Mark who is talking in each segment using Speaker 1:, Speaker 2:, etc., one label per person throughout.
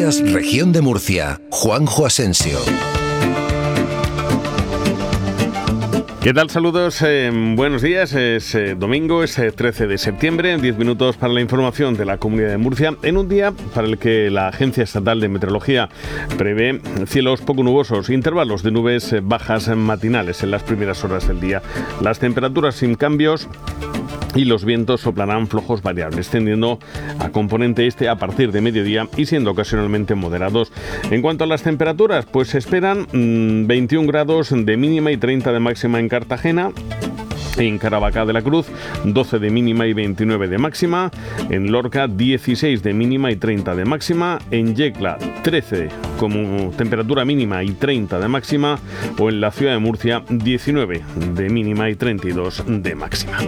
Speaker 1: Noticias Región de Murcia. Juanjo Asensio.
Speaker 2: ¿Qué tal? Saludos, buenos días. Es domingo, es 13 de septiembre, 10 minutos para la información de la Comunidad de Murcia, en un día para el que la Agencia Estatal de Meteorología prevé cielos poco nubosos, intervalos de nubes bajas matinales en las primeras horas del día. Las temperaturas sin cambios y los vientos soplarán flojos variables, tendiendo a componente este a partir de mediodía y siendo ocasionalmente moderados. En cuanto a las temperaturas, pues se esperan 21 grados de mínima y 30 de máxima en Cartagena. En Caravaca de la Cruz, 12 de mínima y 29 de máxima. En Lorca, 16 de mínima y 30 de máxima. En Yecla, 13 como temperatura mínima y 30 de máxima. O en la ciudad de Murcia, 19 de mínima y 32 de máxima.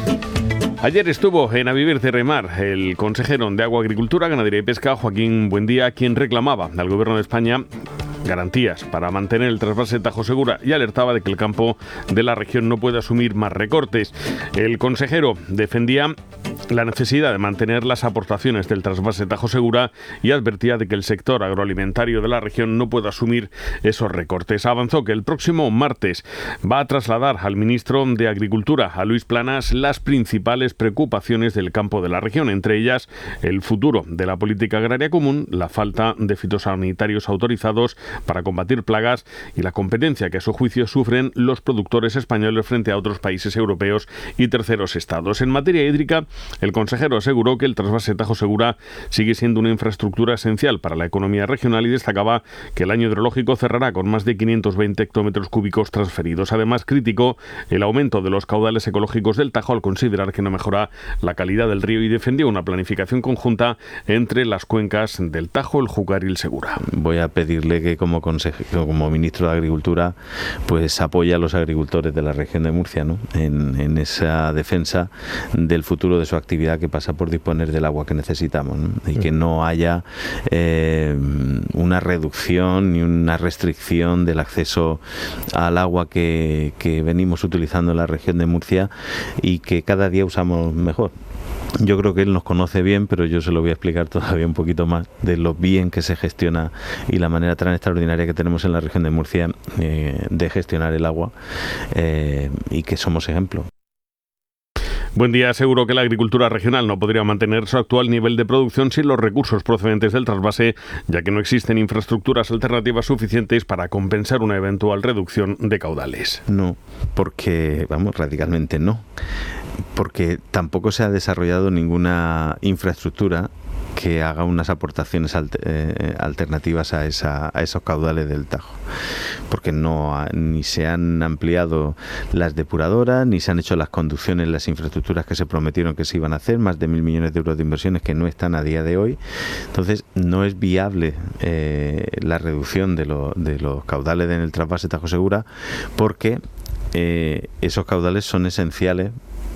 Speaker 2: Ayer estuvo en A Vivir de Remar el consejero de Agua, Agricultura, Ganadería y Pesca, Joaquín Buendía, quien reclamaba al Gobierno de España garantías para mantener el trasvase Tajo Segura y alertaba de que el campo de la región no puede asumir más recortes. El consejero defendía la necesidad de mantener las aportaciones del trasvase Tajo Segura y advertía de que el sector agroalimentario de la región no puede asumir esos recortes. Avanzó que el próximo martes va a trasladar al ministro de Agricultura, a Luis Planas, las principales preocupaciones del campo de la región, entre ellas el futuro de la política agraria común, la falta de fitosanitarios autorizados para combatir plagas y la competencia que a su juicio sufren los productores españoles frente a otros países europeos y terceros estados. En materia hídrica, el consejero aseguró que el trasvase Tajo Segura sigue siendo una infraestructura esencial para la economía regional y destacaba que el año hidrológico cerrará con más de 520 hectómetros cúbicos transferidos. Además, criticó el aumento de los caudales ecológicos del Tajo al considerar que no mejora la calidad del río y defendió una planificación conjunta entre las cuencas del Tajo, el Júcar y el Segura.
Speaker 3: Voy a pedirle que como ministro de Agricultura pues apoye a los agricultores de la región de Murcia, ¿no? en esa defensa del futuro de su actividad que pasa por disponer del agua que necesitamos, ¿no? Y que no haya una reducción ni una restricción del acceso al agua que venimos utilizando en la región de Murcia y que cada día usamos mejor. Yo creo que él nos conoce bien, pero yo se lo voy a explicar todavía un poquito más de lo bien que se gestiona y la manera tan extraordinaria que tenemos en la región de Murcia de gestionar el agua y que somos ejemplo.
Speaker 2: Buendía aseguró que la agricultura regional no podría mantener su actual nivel de producción sin los recursos procedentes del trasvase, ya que no existen infraestructuras alternativas suficientes para compensar una eventual reducción de caudales.
Speaker 3: No, porque, radicalmente no. Porque tampoco se ha desarrollado ninguna infraestructura que haga unas aportaciones alternativas a esos caudales del Tajo, porque ni se han ampliado las depuradoras, ni se han hecho las conducciones, las infraestructuras que se prometieron que se iban a hacer, más de 1.000 millones de euros de inversiones que no están a día de hoy. Entonces no es viable la reducción de los caudales en el trasvase Tajo Segura, porque esos caudales son esenciales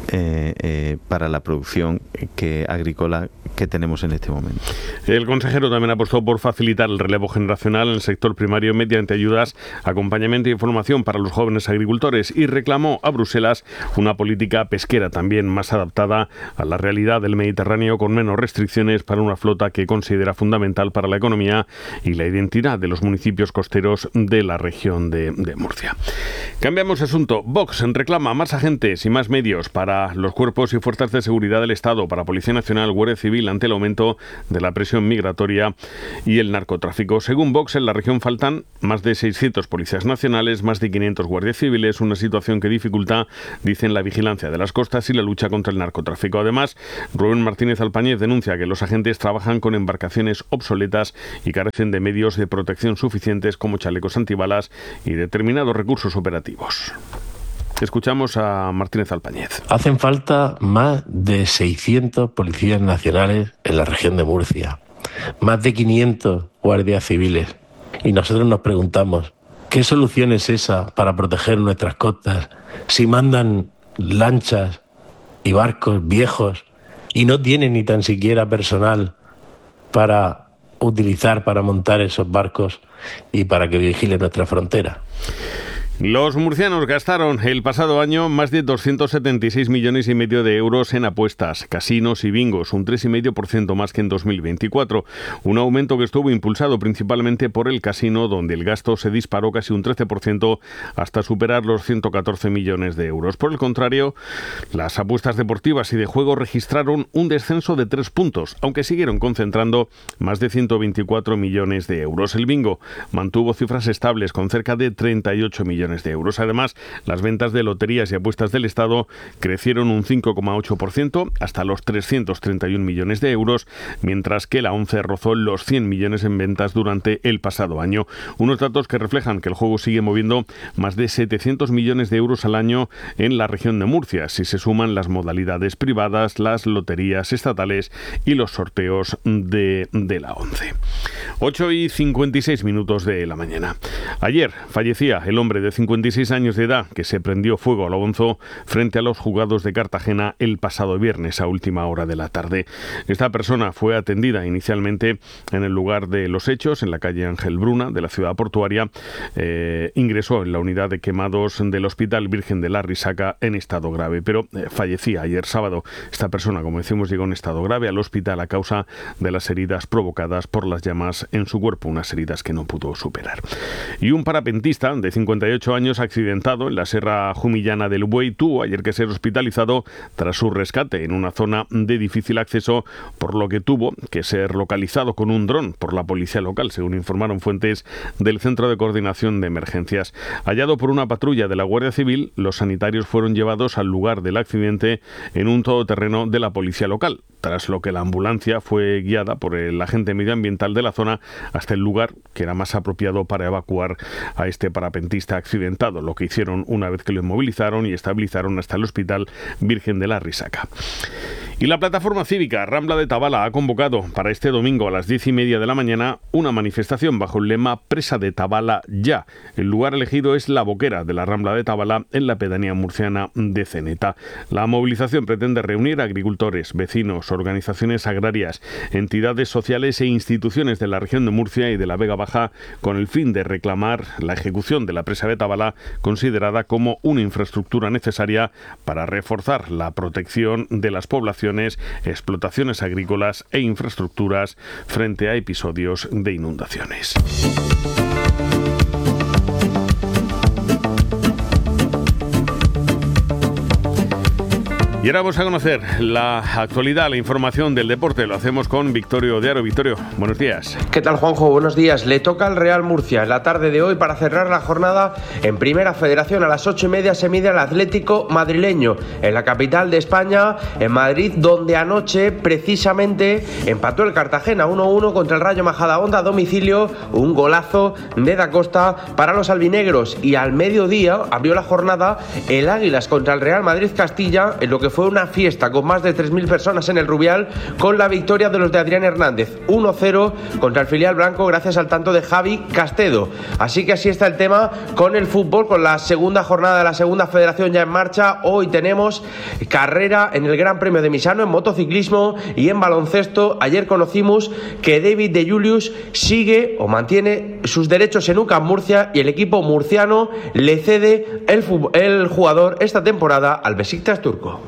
Speaker 3: para la producción agrícola que tenemos en este momento.
Speaker 2: El consejero también apostó por facilitar el relevo generacional en el sector primario mediante ayudas, acompañamiento e información para los jóvenes agricultores y reclamó a Bruselas una política pesquera también más adaptada a la realidad del Mediterráneo, con menos restricciones para una flota que considera fundamental para la economía y la identidad de los municipios costeros de la región de Murcia. Cambiamos de asunto. Vox reclama más agentes y más medios para los cuerpos y fuerzas de seguridad del Estado, para Policía Nacional, Guardia Civil, ante el aumento de la presión migratoria y el narcotráfico. Según Vox, en la región faltan más de 600 policías nacionales, más de 500 guardias civiles, una situación que dificulta, dicen, la vigilancia de las costas y la lucha contra el narcotráfico. Además, Rubén Martínez Alpañez denuncia que los agentes trabajan con embarcaciones obsoletas y carecen de medios de protección suficientes como chalecos antibalas y determinados recursos operativos. Escuchamos a Martínez Alpañez.
Speaker 4: Hacen falta más de 600 policías nacionales en la región de Murcia, más de 500 guardias civiles. Y nosotros nos preguntamos, ¿qué solución es esa para proteger nuestras costas si mandan lanchas y barcos viejos y no tienen ni tan siquiera personal para montar esos barcos y para que vigilen nuestra frontera?
Speaker 2: Los murcianos gastaron el pasado año más de 276,5 millones de euros en apuestas, casinos y bingos, un 3,5% más que en 2024. Un aumento que estuvo impulsado principalmente por el casino, donde el gasto se disparó casi un 13% hasta superar los 114 millones de euros. Por el contrario, las apuestas deportivas y de juego registraron un descenso de 3 puntos, aunque siguieron concentrando más de 124 millones de euros. El bingo mantuvo cifras estables con cerca de 38 millones de euros. Además, las ventas de loterías y apuestas del Estado crecieron un 5,8% hasta los 331 millones de euros, mientras que la ONCE rozó los 100 millones en ventas durante el pasado año. Unos datos que reflejan que el juego sigue moviendo más de 700 millones de euros al año en la región de Murcia, si se suman las modalidades privadas, las loterías estatales y los sorteos de la ONCE. 8:56 de la mañana. Ayer fallecía el hombre de 56 años de edad que se prendió fuego al Obonzo frente a los juzgados de Cartagena el pasado viernes a última hora de la tarde. Esta persona fue atendida inicialmente en el lugar de los hechos, en la calle Ángel Bruna de la ciudad portuaria. Ingresó en la unidad de quemados del Hospital Virgen de la Risaca en estado grave, pero fallecía ayer sábado. Esta persona, como decimos, llegó en estado grave al hospital a causa de las heridas provocadas por las llamas en su cuerpo, unas heridas que no pudo superar. Y un parapentista de 58 años accidentado en la Sierra Jumillana del Buey tuvo ayer que ser hospitalizado tras su rescate en una zona de difícil acceso, por lo que tuvo que ser localizado con un dron por la policía local, según informaron fuentes del Centro de Coordinación de Emergencias. Hallado por una patrulla de la Guardia Civil, los sanitarios fueron llevados al lugar del accidente en un todoterreno de la policía local, tras lo que la ambulancia fue guiada por el agente medioambiental de la zona hasta el lugar que era más apropiado para evacuar a este parapentista accidentado, lo que hicieron una vez que lo inmovilizaron y estabilizaron hasta el Hospital Virgen de la Risaca. Y la plataforma cívica Rambla de Tabala ha convocado para este domingo a las 10:30 de la mañana una manifestación bajo el lema Presa de Tabala ya. El lugar elegido es la Boquera de la Rambla de Tabala en la pedanía murciana de Ceneta. La movilización pretende reunir a agricultores, vecinos, organizaciones agrarias, entidades sociales e instituciones de la región de Murcia y de la Vega Baja con el fin de reclamar la ejecución de la presa de Tabala, considerada como una infraestructura necesaria para reforzar la protección de las poblaciones, explotaciones agrícolas e infraestructuras frente a episodios de inundaciones. Y ahora vamos a conocer la actualidad, la información del deporte. Lo hacemos con Victorio de Aro. Victorio, buenos días.
Speaker 5: ¿Qué tal, Juanjo? Buenos días. Le toca al Real Murcia en la tarde de hoy para cerrar la jornada en Primera Federación. A las 8:30 se mide al Atlético madrileño en la capital de España, en Madrid, donde anoche precisamente empató el Cartagena 1-1 contra el Rayo Majadahonda a domicilio. Un golazo de Da Costa para los albinegros. Y al mediodía abrió la jornada el Águilas contra el Real Madrid Castilla, en lo que fue una fiesta con más de 3.000 personas en el Rubial, con la victoria de los de Adrián Hernández 1-0 contra el filial blanco gracias al tanto de Javi Castedo. Así que así está el tema con el fútbol, con la segunda jornada de la Segunda Federación ya en marcha. Hoy tenemos carrera en el Gran Premio de Misano en motociclismo y en baloncesto. Ayer conocimos que David de Julius sigue o mantiene sus derechos en UCAM Murcia y el equipo murciano le cede el jugador esta temporada al Besiktas turco.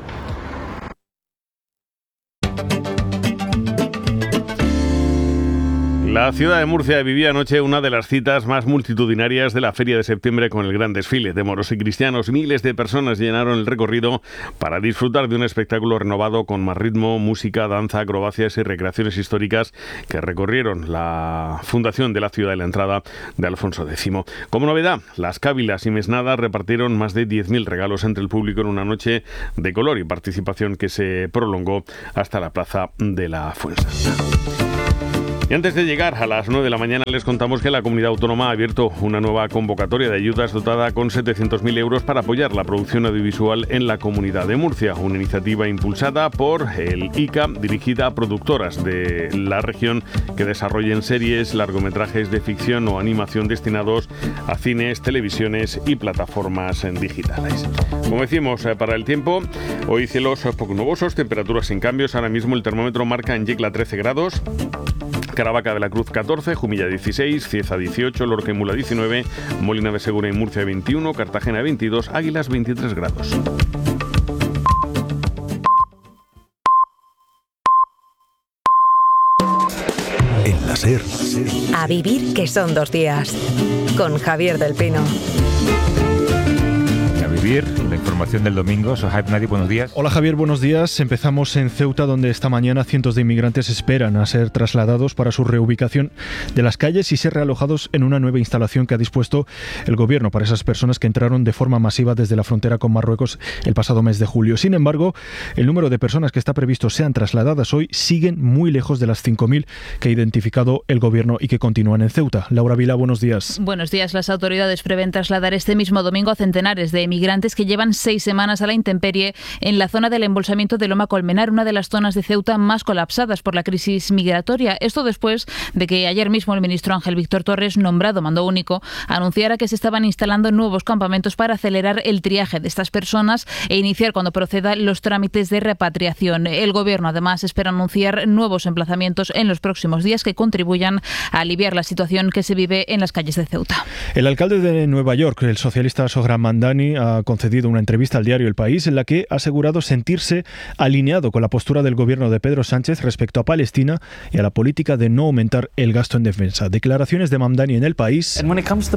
Speaker 2: La ciudad de Murcia vivía anoche una de las citas más multitudinarias de la Feria de Septiembre, con el gran desfile de moros y cristianos. Miles de personas llenaron el recorrido para disfrutar de un espectáculo renovado con más ritmo, música, danza, acrobacias y recreaciones históricas que recorrieron la fundación de la ciudad y la entrada de Alfonso X. Como novedad, las cávilas y mesnadas repartieron más de 10.000 regalos entre el público en una noche de color y participación que se prolongó hasta la plaza de la Fuensanta. Y antes de llegar a las 9 de la mañana les contamos que la Comunidad Autónoma ha abierto una nueva convocatoria de ayudas dotada con 700.000 euros para apoyar la producción audiovisual en la Comunidad de Murcia, una iniciativa impulsada por el ICA dirigida a productoras de la región que desarrollen series, largometrajes de ficción o animación destinados a cines, televisiones y plataformas digitales. Como decimos, para el tiempo, hoy cielos poco nubosos, temperaturas sin cambios. Ahora mismo el termómetro marca en Yecla 13 grados. Caravaca de la Cruz 14, Jumilla 16, Cieza 18, Lorca y Mula 19, Molina de Segura y Murcia 21, Cartagena 22, Águilas 23 grados.
Speaker 1: En la SER.
Speaker 6: A vivir, que son 2 días. Con Javier del Pino.
Speaker 7: Vivir, la información del domingo. Sohaib Nadi, buenos días.
Speaker 8: Hola Javier, buenos días. Empezamos en Ceuta, donde esta mañana cientos de inmigrantes esperan a ser trasladados para su reubicación de las calles y ser realojados en una nueva instalación que ha dispuesto el gobierno para esas personas que entraron de forma masiva desde la frontera con Marruecos el pasado mes de julio. Sin embargo, el número de personas que está previsto sean trasladadas hoy siguen muy lejos de las 5.000 que ha identificado el gobierno y que continúan en Ceuta. Laura Vila, buenos días.
Speaker 9: Buenos días. Las autoridades prevén trasladar este mismo domingo a centenares de inmigrantes que llevan 6 semanas a la intemperie en la zona del embolsamiento de Loma Colmenar, una de las zonas de Ceuta más colapsadas por la crisis migratoria. Esto después de que ayer mismo el ministro Ángel Víctor Torres, nombrado mando único, anunciara que se estaban instalando nuevos campamentos para acelerar el triaje de estas personas e iniciar cuando proceda los trámites de repatriación. El gobierno además espera anunciar nuevos emplazamientos en los próximos días que contribuyan a aliviar la situación que se vive en las calles de Ceuta.
Speaker 8: El alcalde de Nueva York, el socialista Sohran Mamdani, ha concedido una entrevista al diario El País en la que ha asegurado sentirse alineado con la postura del gobierno de Pedro Sánchez respecto a Palestina y a la política de no aumentar el gasto en defensa. Declaraciones de Mamdani en El País, en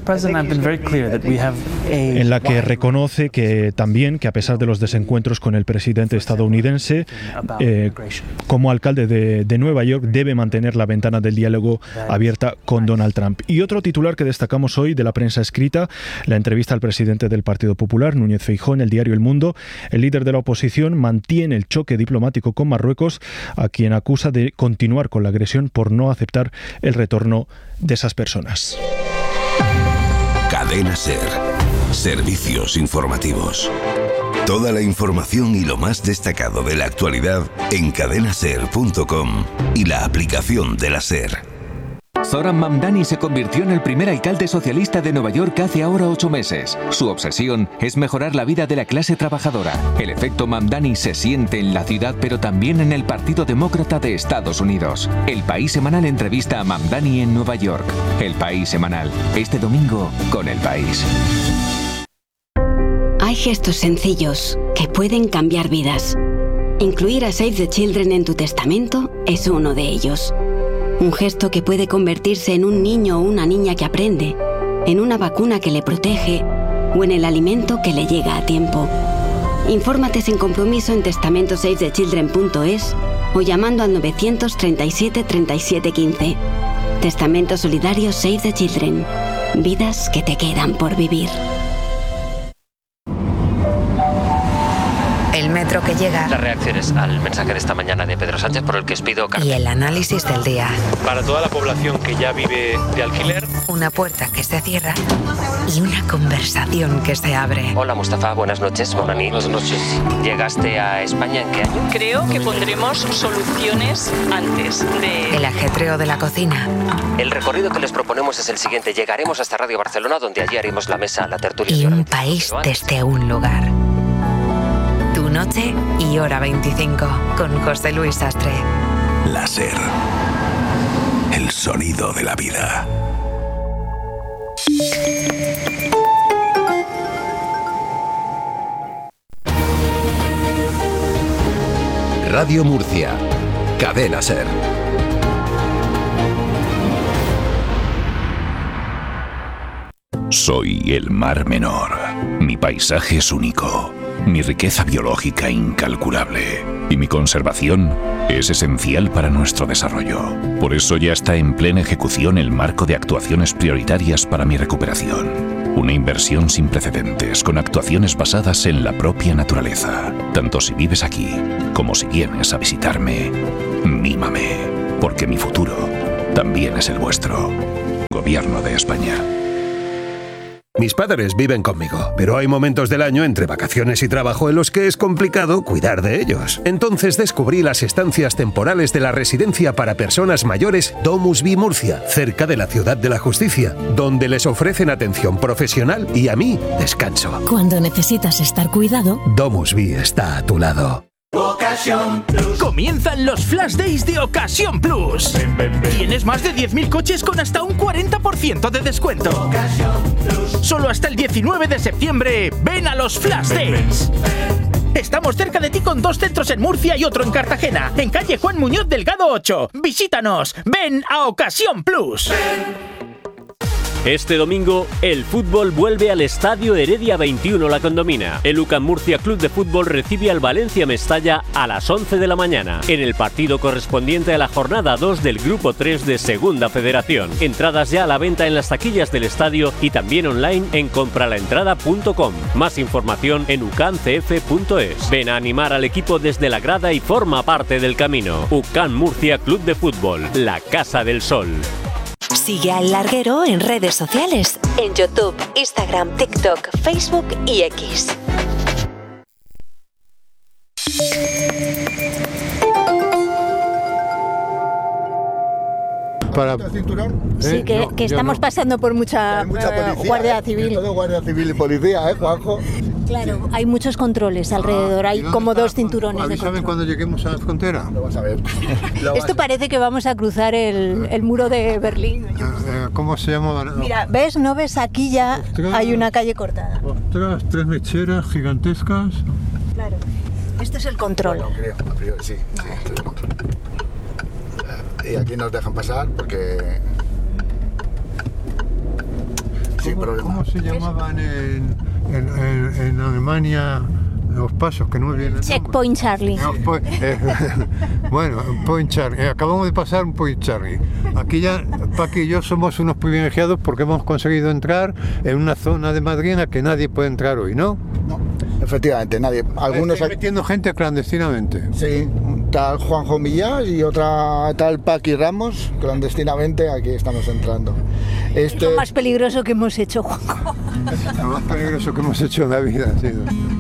Speaker 8: la que reconoce que también que a pesar de los desencuentros con el presidente estadounidense, como alcalde de Nueva York debe mantener la ventana del diálogo abierta con Donald Trump. Y otro titular que destacamos hoy de la prensa escrita, la entrevista al presidente del Partido Popular, Núñez Feijóo, en el diario El Mundo. El líder de la oposición mantiene el choque diplomático con Marruecos, a quien acusa de continuar con la agresión por no aceptar el retorno de esas personas.
Speaker 1: Cadena SER. Servicios informativos. Toda la información y lo más destacado de la actualidad en cadenaser.com y la aplicación de la SER.
Speaker 10: Zohran Mamdani se convirtió en el primer alcalde socialista de Nueva York hace ahora 8 meses. Su obsesión es mejorar la vida de la clase trabajadora. El efecto Mamdani se siente en la ciudad, pero también en el Partido Demócrata de Estados Unidos. El País Semanal entrevista a Mamdani en Nueva York. El País Semanal, este domingo con El País.
Speaker 11: Hay gestos sencillos que pueden cambiar vidas. Incluir a Save the Children en tu testamento es uno de ellos. Un gesto que puede convertirse en un niño o una niña que aprende, en una vacuna que le protege o en el alimento que le llega a tiempo. Infórmate sin compromiso en testamentoSaveTheChildren.es o llamando al 937 37 15. Testamento solidario Save the Children. Vidas que te quedan por vivir.
Speaker 6: El metro que llega.
Speaker 12: Las reacciones al mensaje de esta mañana de Pedro Sánchez por el que os pido carta.
Speaker 6: Y el análisis del día.
Speaker 13: Para toda la población que ya vive de alquiler.
Speaker 6: Una puerta que se cierra y una conversación que se abre.
Speaker 12: Hola Mustafa, buenas noches.
Speaker 13: Buenas noches.
Speaker 12: ¿Llegaste a España en qué año?
Speaker 14: Creo que pondremos soluciones antes de...
Speaker 6: El ajetreo de la cocina.
Speaker 12: El recorrido que les proponemos es el siguiente. Llegaremos hasta Radio Barcelona, donde allí haremos la mesa, la tertulia.
Speaker 6: Y un país desde un lugar. Tu noche y hora 25 con José Luis Sastre.
Speaker 1: La SER. El sonido de la vida. Radio Murcia. Cadena SER. Soy el Mar Menor. Mi paisaje es único. Mi riqueza biológica incalculable. Y mi conservación es esencial para nuestro desarrollo. Por eso ya está en plena ejecución el marco de actuaciones prioritarias para mi recuperación. Una inversión sin precedentes, con actuaciones basadas en la propia naturaleza. Tanto si vives aquí, como si vienes a visitarme. Mímame, porque mi futuro también es el vuestro. Gobierno de España.
Speaker 15: Mis padres viven conmigo, pero hay momentos del año entre vacaciones y trabajo en los que es complicado cuidar de ellos. Entonces descubrí las estancias temporales de la residencia para personas mayores DomusVi Murcia, cerca de la Ciudad de la Justicia, donde les ofrecen atención profesional y a mí descanso.
Speaker 16: Cuando necesitas estar cuidado,
Speaker 15: DomusVi está a tu lado.
Speaker 16: Ocasión Plus. Comienzan los Flash Days de Ocasión Plus. Tienes más de 10.000 coches con hasta un 40% de descuento. Ocasión Plus. Solo hasta el 19 de septiembre, ven a los Flash Days. Estamos cerca de ti con 2 centros en Murcia y otro en Cartagena, en calle Juan Muñoz Delgado 8. Visítanos, ven a Ocasión Plus.
Speaker 17: Este domingo, el fútbol vuelve al Estadio Heredia 21 La Condomina. El UCAM Murcia Club de Fútbol recibe al Valencia Mestalla a las 11 de la mañana, en el partido correspondiente a la jornada 2 del Grupo 3 de Segunda Federación. Entradas ya a la venta en las taquillas del estadio y también online en compralaentrada.com. Más información en ucamcf.es. Ven a animar al equipo desde la grada y forma parte del camino. UCAM Murcia Club de Fútbol, la Casa del Sol.
Speaker 18: Sigue al Larguero en redes sociales, en YouTube, Instagram, TikTok, Facebook y X.
Speaker 19: Para...
Speaker 20: Sí, que estamos pasando por mucha policía, Guardia Civil.
Speaker 19: Todo Guardia Civil y policía, Juanjo?
Speaker 20: Claro, hay muchos controles alrededor, hay como 2 cinturones de control.
Speaker 19: Cuando lleguemos a la frontera? Lo vas a ver.
Speaker 20: Esto parece que vamos a cruzar el muro de Berlín.
Speaker 19: ¿Cómo se llama?
Speaker 20: Mira, ¿ves? ¿No ves? Aquí ya hay una calle cortada.
Speaker 19: Ostras, 3 mecheras gigantescas.
Speaker 20: Claro, esto es el control.
Speaker 19: Bueno, creo, a priori, sí, este es el control. Y aquí nos dejan pasar porque... Sin problema. ¿Cómo se llamaban en Alemania los pasos que no me vienen?
Speaker 20: Checkpoint Charlie.
Speaker 19: Bueno, Point Charlie. Acabamos de pasar un Point Charlie. Aquí ya Paqui y yo somos unos privilegiados porque hemos conseguido entrar en una zona de Madrid en la que nadie puede entrar hoy, ¿no? No, efectivamente, nadie. Algunos metiendo gente clandestinamente. Sí, tal Juanjo Millás y otra tal Paqui Ramos, clandestinamente aquí estamos entrando.
Speaker 20: Es lo más peligroso que hemos hecho, Juanjo.
Speaker 19: Lo más peligroso que hemos hecho en la vida ha sido.